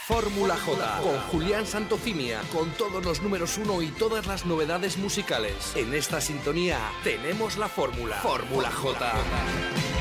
Fórmula J, con Julián Santocimia, con todos los números 1 y todas las novedades musicales. En esta sintonía tenemos la fórmula. Fórmula J.